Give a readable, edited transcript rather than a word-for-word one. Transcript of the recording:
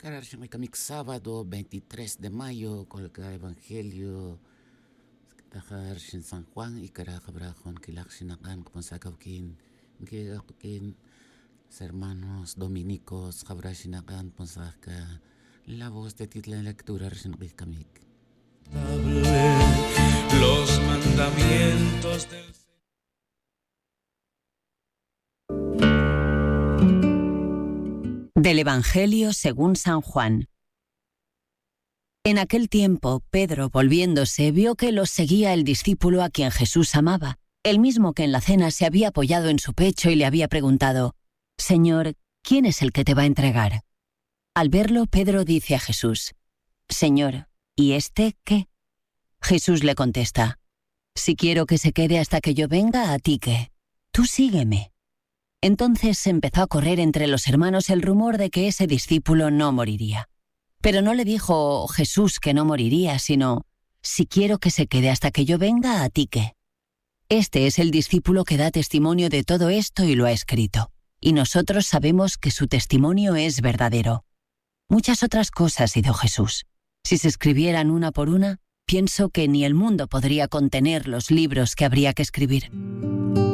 Karar siya may kamik Sabado, 23 de Mayo, kolga Evangelio, takar siya San Juan, ikarakabrakon kilak sinakan kupon sakawkin, kilakin sa hermanos Dominicos, kabra sinakan ponsaka, labos de titla lectura siya nakikamik. Los mandamientos del Del Evangelio según San Juan. En aquel tiempo, Pedro, volviéndose, vio que los seguía el discípulo a quien Jesús amaba, el mismo que en la cena se había apoyado en su pecho y le había preguntado: «Señor, ¿quién es el que te va a entregar?». Al verlo, Pedro dice a Jesús: «Señor, ¿y este qué?». Jesús le contesta: «Si quiero que se quede hasta que yo venga, ¿a ti qué? Tú sígueme». Entonces empezó a correr entre los hermanos el rumor de que ese discípulo no moriría. Pero no le dijo Jesús que no moriría, sino: «Si quiero que se quede hasta que yo venga, ¿a ti qué?». Este es el discípulo que da testimonio de todo esto y lo ha escrito. Y nosotros sabemos que su testimonio es verdadero. Muchas otras cosas hizo Jesús. Si se escribieran una por una, pienso que ni el mundo podría contener los libros que habría que escribir.